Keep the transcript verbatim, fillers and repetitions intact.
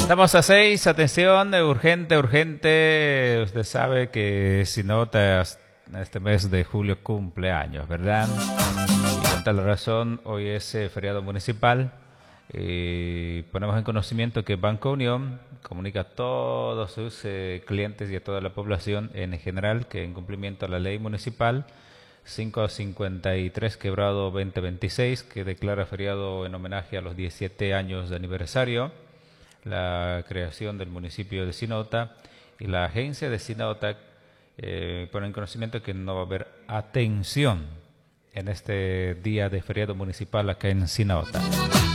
Estamos a seis, atención, urgente, urgente. Usted sabe que Sinota este mes de julio cumple años, ¿verdad? Y con tal razón, hoy es eh, feriado municipal. Y ponemos en conocimiento que Banco Unión comunica a todos sus eh, clientes y a toda la población en general que en cumplimiento a la ley municipal quinientos cincuenta y tres quebrado dos mil veintiséis, que declara feriado en homenaje a los diecisiete años de aniversario, la creación del municipio de Sinota, y la agencia de Sinota eh, pone en conocimiento que no va a haber atención en este día de feriado municipal acá en Sinota.